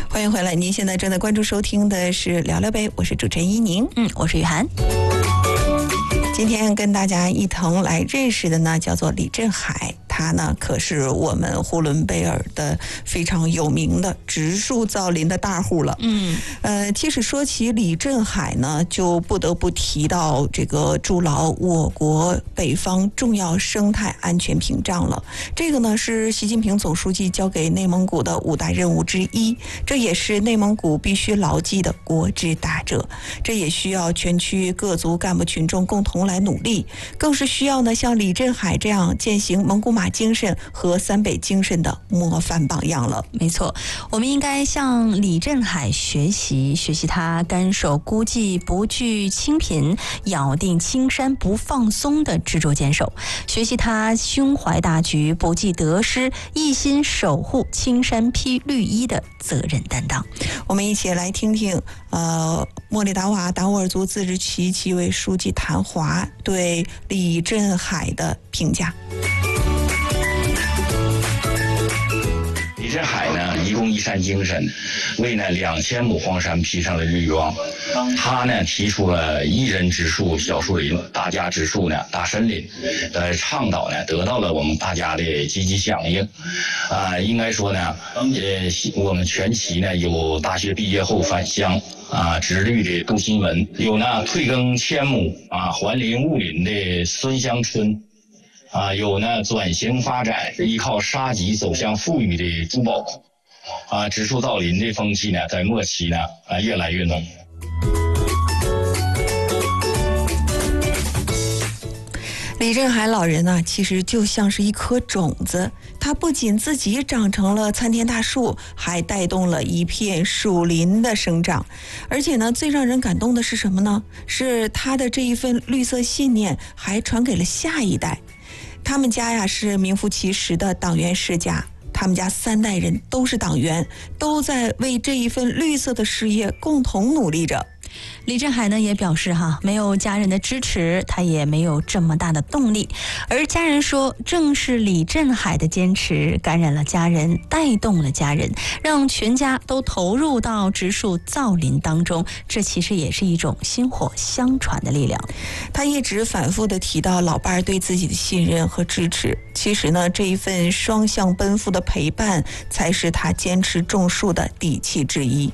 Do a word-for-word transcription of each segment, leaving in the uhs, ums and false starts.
欢迎回来，您现在正在关注收听的是聊聊呗，我是主持人依宁， 嗯，我是雨涵。 今天跟大家一同来认识的呢，叫做李振海。他呢，可是我们呼伦贝尔的非常有名的植树造林的大户了。 嗯， 呃，其实说起李振海呢，就不得不提到这个筑牢我国北方重要生态安全屏障了。这个呢，是习近平总书记交给内蒙古的五大任务之一，这也是内蒙古必须牢记的国之大者。这也需要全区各族干部群众共同来努力，更是需要呢像李振海这样践行蒙古马精神和三北精神的模范榜样了。 没错，我们应该向李振海学习，学习他甘守孤寂、不惧清贫、咬定青山不放松的执着坚守，学习他胸怀大局、不计得失、一心守护青山披绿衣的责任担当。 我们一起来听听呃，莫里达瓦达斡尔族自治区纪委书记谭华对李振海的评价。 李振海呢，一公一善精神，为呢两千亩荒山披上了绿光。他呢提出了一人植树小树林，大家植树呢大森林，呃，倡导呢得到了我们大家的积极响应。啊、呃，应该说呢，呃，我们全旗呢有大学毕业后返乡啊植绿的杜新文，有呢退耕千亩啊还林务林的孙香春。啊，有呢转型发展，依靠沙棘走向富裕的朱宝库，啊，植树造林的风气呢，在末期呢，啊，越来越浓。 李振海老人呢，其实就像是一颗种子，他不仅自己长成了参天大树，还带动了一片树林的生长。而且呢，最让人感动的是什么呢？是他的这一份绿色信念还传给了下一代。他们家呀是名副其实的党员世家，他们家三代人都是党员，都在为这一份绿色的事业共同努力着。 李振海呢也表示哈，没有家人的支持，他也没有这么大的动力。而家人说，正是李振海的坚持感染了家人，带动了家人，让全家都投入到植树造林当中。这其实也是一种薪火相传的力量。 他一直反复地提到老伴儿对自己的信任和支持。其实呢，这一份双向奔赴的陪伴，才是他坚持种树的底气之一。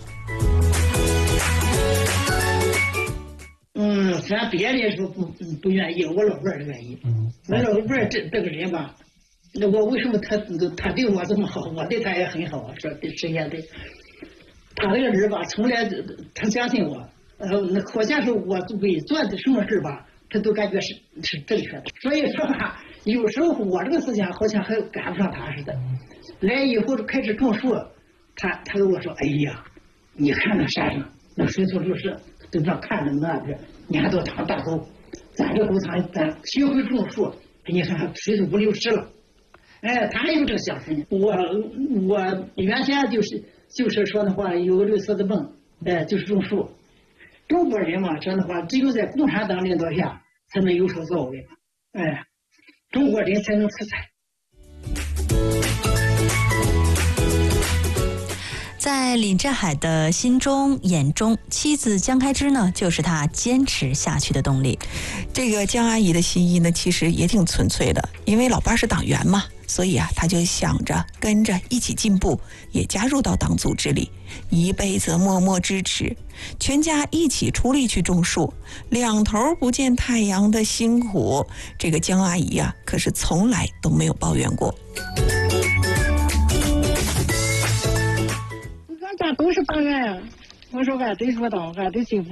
嗯，咱别人说不不愿意，我老伴儿愿意。嗯，我老伴儿这这个人吧，那我为什么他他对我这么好，我对他也很好啊？说实在的，他这个人吧，从来他相信我，呃，那好像是我为做的什么事吧，他都感觉是是正确的。所以说吧，有时候我这个思想好像还赶不上他似的。来以后开始种树，他他跟我说：“哎呀，你看那山上那水土流失。”就这看着那边，你还都趟大沟，咱这沟塘咱学会种树，你看水土不流失了。哎，他有这个想法。我我原先就是就是说的话，有个绿色的梦，哎，就是种树。中国人嘛，真的话，只有在共产党领导下才能有所作为，哎，中国人才能出彩。 在李振海的心中眼中，妻子江开枝呢，就是他坚持下去的动力。 这个江阿姨的心意呢，其实也挺纯粹的，因为老伴是党员嘛，所以啊，他就想着跟着一起进步，也加入到党组织里，一辈子默默支持，全家一起出力去种树，两头不见太阳的辛苦，这个江阿姨啊，可是从来都没有抱怨过。 俺家都是党员呀，我说俺得说党，俺得进步。